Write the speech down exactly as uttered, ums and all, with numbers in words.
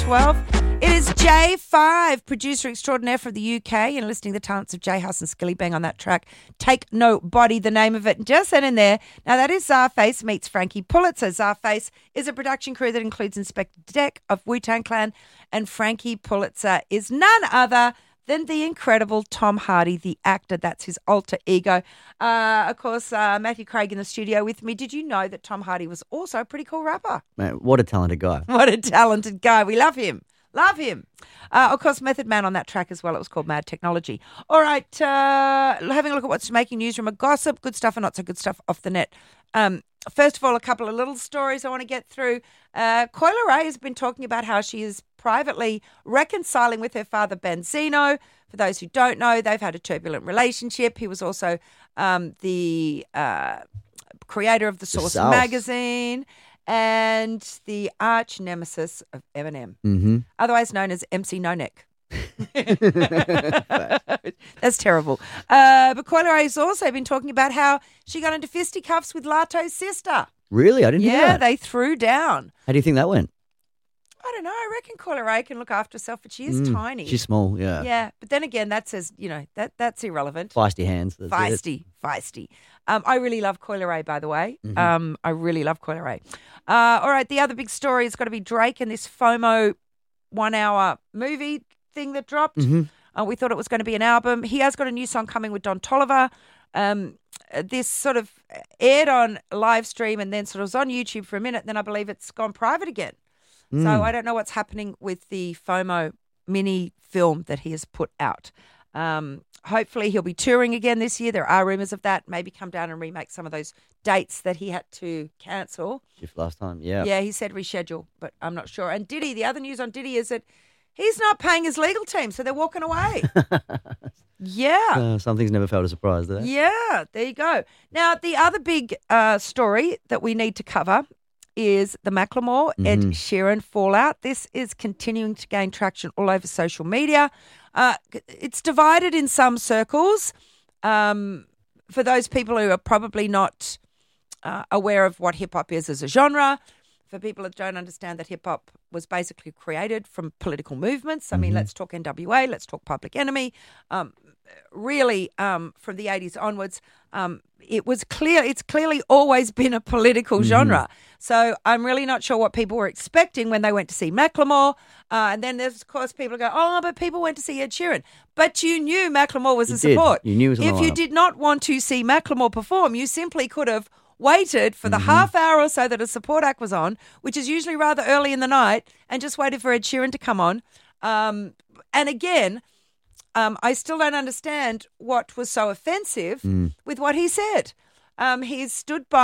twelve. It is J five, producer extraordinaire from the U K, and listening to the talents of J Hus and Skillibeng on that track. Take Nobody, the name of it. And just then in there, now that is Czarface meets Frankie Pulitzer. Czarface is a production crew that includes Inspector Deck of Wu-Tang Clan, and Frankie Pulitzer is none other than the incredible Tom Hardy, the actor. That's his alter ego. Uh, of course, uh, Matthew Craig in the studio with me. Did you know that Tom Hardy was also a pretty cool rapper? Man, what a talented guy. What a talented guy. We love him. Love him. Uh, of course, Method Man on that track as well. It was called Mad Technology. All right, uh, having a look at what's making news from a gossip, good stuff and not so good stuff off the net. Um, first of all, a couple of little stories I want to get through. Uh, Coi Leray has been talking about how she is privately reconciling with her father, Benzino. For those who don't know, they've had a turbulent relationship. He was also um, the uh, creator of The Source South. magazine and the arch nemesis of Eminem, mm-hmm. otherwise known as M C No Neck. That's terrible. Uh, but Coi Leray has also been talking about how she got into fisticuffs with Lato's sister. Really? I didn't hear Yeah, that. they threw down. How do you think that went? I don't know. I reckon Coi Leray can look after herself, but she is Mm, tiny. She's small, yeah. Yeah, but then again, that says, you know, that that's irrelevant. Feisty hands. That's Feisty, it. feisty. Um, I really love Coi Leray, by the way. Mhm. Um, I really love Coi Leray. Uh, all right, the other big story has got to be Drake and this FOMO one-hour movie thing that dropped. Mhm. Uh, we thought it was going to be an album. He has got a new song coming with Don Toliver. Um, this sort of aired on live stream and then sort of was on YouTube for a minute. Then I believe it's gone private again. Mm. So I don't know what's happening with the FOMO mini film that he has put out. Um, hopefully he'll be touring again this year. There are rumours of that. Maybe come down and remake some of those dates that he had to cancel. Shift last time, yeah. Yeah, he said reschedule, but I'm not sure. And Diddy, the other news on Diddy is that he's not paying his legal team, so they're walking away. Yeah. Uh, some things never felt a surprise, do they? Yeah, there you go. Now, the other big uh, story that we need to cover is the Macklemore Ed Mhm. Sheeran fallout. This is continuing to gain traction all over social media. Uh, it's divided in some circles. Um, for those people who are probably not uh, aware of what hip-hop is as a genre, for people that don't understand that hip-hop was basically created from political movements. I mean, Mhm. let's talk N W A, let's talk Public Enemy. Um, really, um, from the eighties onwards, um, it was clear, it's clearly always been a political Mhm. genre. So I'm really not sure what people were expecting when they went to see Macklemore. Uh, and then there's, of course, people go, oh, but people went to see Ed Sheeran. But you knew Macklemore was You a did. support. You knew it was on If the you lineup. did not want to see Macklemore perform, you simply could have waited for the Mhm. half hour or so that a support act was on, which is usually rather early in the night, and just waited for Ed Sheeran to come on. Um, and again, um, I still don't understand what was so offensive Mm. with what he said. Um, he's stood by